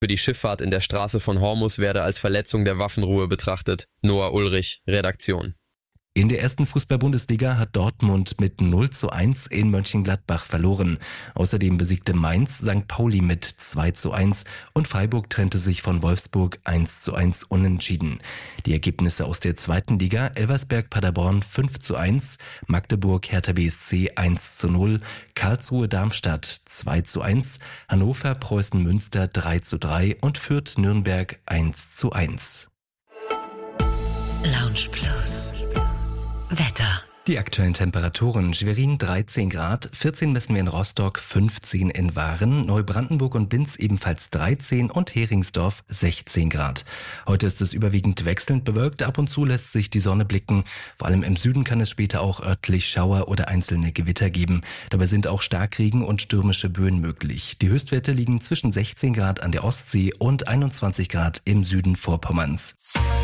Für die Schifffahrt in der Straße von Hormus werde als Verletzung der Waffenruhe betrachtet. Noah Ulrich, Redaktion. In der ersten Fußball-Bundesliga hat Dortmund mit 0:1 in Mönchengladbach verloren. Außerdem besiegte Mainz St. Pauli mit 2:1 und Freiburg trennte sich von Wolfsburg 1:1 unentschieden. Die Ergebnisse aus der zweiten Liga: Elversberg Paderborn 5:1, Magdeburg Hertha BSC 1:0, Karlsruhe Darmstadt 2:1, Hannover Preußen Münster 3:3 und Fürth Nürnberg 1:1. Lounge Plus. Wetter. Die aktuellen Temperaturen: Schwerin 13 Grad, 14 messen wir in Rostock, 15 in Waren, Neubrandenburg und Binz ebenfalls 13 und Heringsdorf 16 Grad. Heute ist es überwiegend wechselnd bewölkt, ab und zu lässt sich die Sonne blicken. Vor allem im Süden kann es später auch örtlich Schauer oder einzelne Gewitter geben. Dabei sind auch Starkregen und stürmische Böen möglich. Die Höchstwerte liegen zwischen 16 Grad an der Ostsee und 21 Grad im Süden Vorpommerns.